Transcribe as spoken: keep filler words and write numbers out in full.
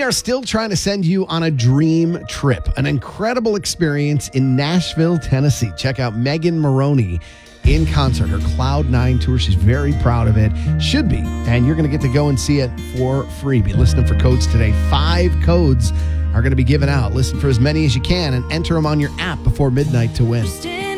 are still trying to send you on a dream trip, an incredible experience in Nashville, Tennessee. Check out Megan Moroney in concert, her Cloud Nine tour. She's very proud of it. Should be. And you're going to get to go and see it for free. Be listening for codes today. Five codes are going to be given out. Listen for as many as you can and enter them on your app before midnight to win.